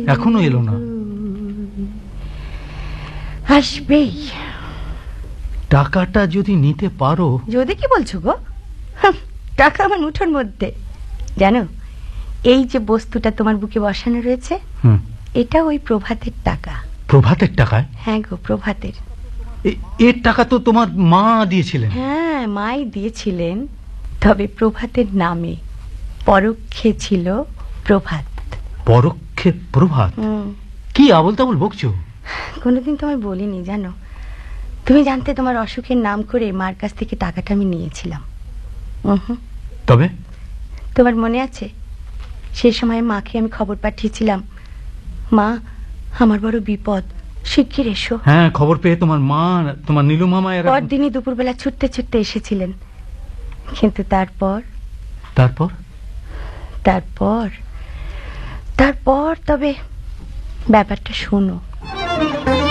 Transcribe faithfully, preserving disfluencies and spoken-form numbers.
এখনো এলো না। আসবেই। টাকাটা যদি নিতে পারো। যদি কি বলছো গো? টাকা আমার মুঠোর মধ্যে। জানো, এই যে বস্তুটা তোমার বুকে বসানো রয়েছে, এটা ওই প্রভাতের টাকা। প্রভাতের টাকায়? হ্যাঁ গো, প্রভাতের। এর টাকা তো তোমার মা দিয়েছিলেন। হ্যাঁ, মাই দিয়েছিলেন, তবে প্রভাতের নামে। পরোক্ষে ছিল প্রভাত। পরোক্ষে প্রভাত? কি আবল তাবল বকছো? কোনোদিন তোমায় বলিনি জানো। তুমি জানতে তোমার অসুখের নাম করে মার কাছ থেকে টাকাটা আমি নিয়েছিলাম। তবে তোমার মনে আছে সে সময় মাকে আমি খবর পাঠিয়েছিলাম, মা আমার বড় বিপদ, শিগগির এসো। হ্যাঁ, খবর পেয়ে তোমার মা, তোমার নীলু মামা এরা পরদিনই দুপুরবেলা ছুটতে ছুটতে এসেছিলেন। কিন্তু তারপর তারপর তারপর তারপর তবে ব্যাপারটা শোনো।